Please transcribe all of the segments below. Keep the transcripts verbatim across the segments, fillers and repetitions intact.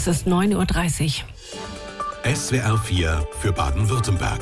ist neun Uhr dreißig. S W R vier für Baden-Württemberg.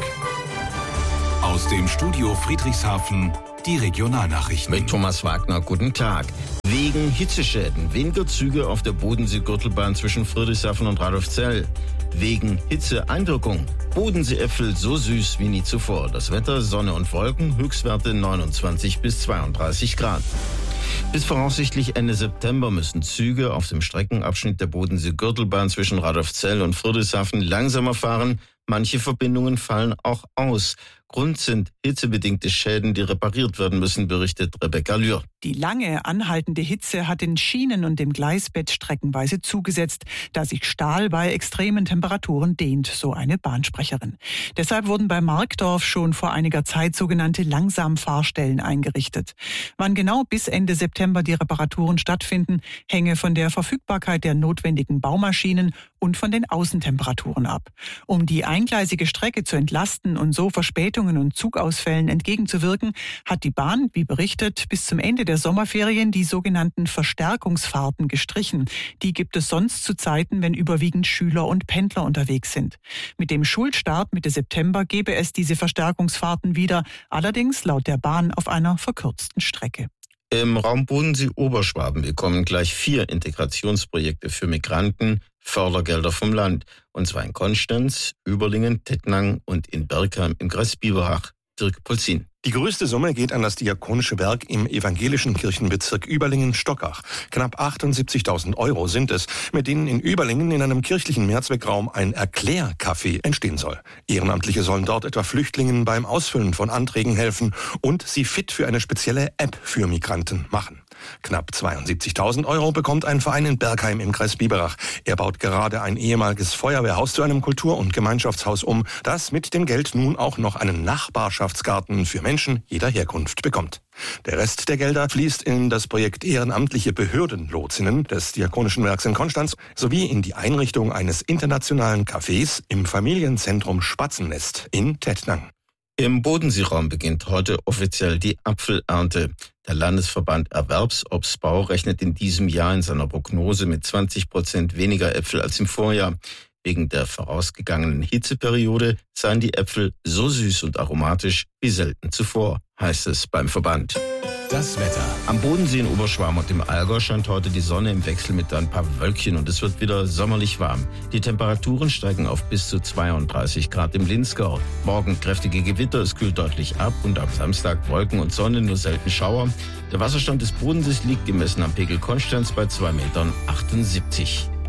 Aus dem Studio Friedrichshafen die Regionalnachrichten. Mit Thomas Wagner, guten Tag. Wegen Hitzeschäden weniger Züge auf der Bodensee-Gürtelbahn zwischen Friedrichshafen und Radolfzell. Wegen Hitzeeinwirkung. Bodenseeäpfel so süß wie nie zuvor. Das Wetter, Sonne und Wolken, Höchstwerte neunundzwanzig bis zweiunddreißig Grad. Bis voraussichtlich Ende September müssen Züge auf dem Streckenabschnitt der Bodensee-Gürtelbahn zwischen Radolfzell und Friedrichshafen langsamer fahren. Manche Verbindungen fallen auch aus. Grund sind hitzebedingte Schäden, die repariert werden müssen, berichtet Rebecca Lühr. Die lange anhaltende Hitze hat den Schienen und dem Gleisbett streckenweise zugesetzt, da sich Stahl bei extremen Temperaturen dehnt, so eine Bahnsprecherin. Deshalb wurden bei Markdorf schon vor einiger Zeit sogenannte Langsamfahrstellen eingerichtet. Wann genau bis Ende September die Reparaturen stattfinden, hänge von der Verfügbarkeit der notwendigen Baumaschinen und von den Außentemperaturen ab. Um die eingleisige Strecke zu entlasten und so Verspätungen und Zugausfällen entgegenzuwirken, hat die Bahn, wie berichtet, bis zum Ende der Sommerferien die sogenannten Verstärkungsfahrten gestrichen. Die gibt es sonst zu Zeiten, wenn überwiegend Schüler und Pendler unterwegs sind. Mit dem Schulstart Mitte September gäbe es diese Verstärkungsfahrten wieder, allerdings laut der Bahn auf einer verkürzten Strecke. Im Raum Bodensee-Oberschwaben bekommen gleich vier Integrationsprojekte für Migranten Fördergelder vom Land. Und zwar in Konstanz, Überlingen, Tettnang und in Bergheim im Kreis Biberach. Dirk Polzin. Die größte Summe geht an das Diakonische Werk im evangelischen Kirchenbezirk Überlingen-Stockach. Knapp achtundsiebzigtausend Euro sind es, mit denen in Überlingen in einem kirchlichen Mehrzweckraum ein Erklärcafé entstehen soll. Ehrenamtliche sollen dort etwa Flüchtlingen beim Ausfüllen von Anträgen helfen und sie fit für eine spezielle App für Migranten machen. Knapp zweiundsiebzigtausend Euro bekommt ein Verein in Bergheim im Kreis Biberach. Er baut gerade ein ehemaliges Feuerwehrhaus zu einem Kultur- und Gemeinschaftshaus um, das mit dem Geld nun auch noch einen Nachbarschaftsgarten für Menschen jeder Herkunft bekommt. Der Rest der Gelder fließt in das Projekt Ehrenamtliche Behördenlotsinnen des Diakonischen Werks in Konstanz sowie in die Einrichtung eines internationalen Cafés im Familienzentrum Spatzennest in Tettnang. Im Bodenseeraum beginnt heute offiziell die Apfelernte. Der Landesverband Erwerbsobstbau rechnet in diesem Jahr in seiner Prognose mit zwanzig Prozent weniger Äpfel als im Vorjahr. Wegen der vorausgegangenen Hitzeperiode seien die Äpfel so süß und aromatisch wie selten zuvor, heißt es beim Verband. Das Wetter. Am Bodensee in Oberschwaben und im Allgäu scheint heute die Sonne im Wechsel mit ein paar Wölkchen und es wird wieder sommerlich warm. Die Temperaturen steigen auf bis zu zweiunddreißig Grad im Linzgau. Morgen kräftige Gewitter, es kühlt deutlich ab und am Samstag Wolken und Sonne, nur selten Schauer. Der Wasserstand des Bodensees liegt gemessen am Pegel Konstanz bei zwei Komma achtundsiebzig Meter.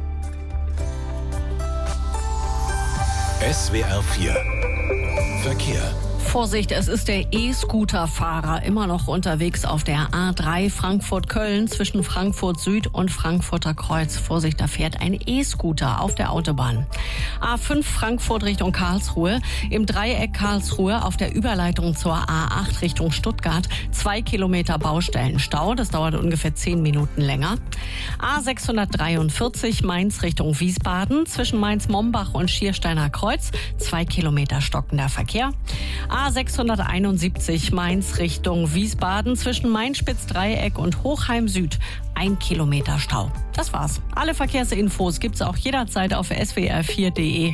S W R vier Verkehr. Vorsicht, es ist der E-Scooter-Fahrer immer noch unterwegs auf der A drei Frankfurt-Köln zwischen Frankfurt Süd und Frankfurter Kreuz. Vorsicht, da fährt ein E-Scooter auf der Autobahn. A fünf Frankfurt Richtung Karlsruhe. Im Dreieck Karlsruhe auf der Überleitung zur A acht Richtung Stuttgart. Zwei Kilometer Baustellenstau. Das dauert ungefähr zehn Minuten länger. A sechshundertdreiundvierzig Mainz Richtung Wiesbaden. Zwischen Mainz-Mombach und Schiersteiner Kreuz. Zwei Kilometer stockender Verkehr. A sechshunderteinundsiebzig Mainz Richtung Wiesbaden zwischen Mainspitz-Dreieck und Hochheim Süd. Ein Kilometer Stau. Das war's. Alle Verkehrsinfos gibt's auch jederzeit auf s w r vier punkt d e.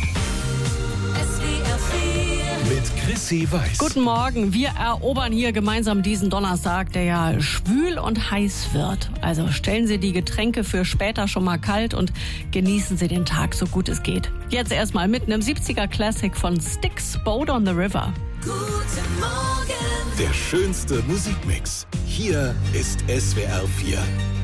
Mit Chrissy Weiß. Guten Morgen. Wir erobern hier gemeinsam diesen Donnerstag, der ja schwül und heiß wird. Also stellen Sie die Getränke für später schon mal kalt und genießen Sie den Tag so gut es geht. Jetzt erstmal mit einem siebziger Classic von Styx, Boat on the River. Guten Morgen. Der schönste Musikmix. Hier ist S W R vier.